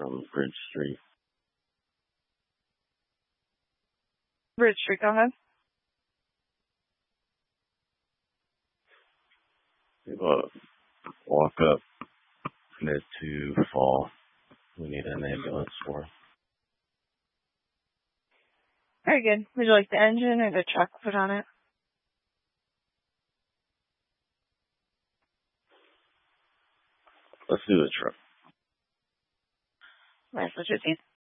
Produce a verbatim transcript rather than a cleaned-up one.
from Bridge Street. Bridge Street, go ahead. Uh, walk up mid to fall. We need an ambulance for. Very good. Would you like the engine or the truck put on it? Let's do the truck. Nice, what's your teeth?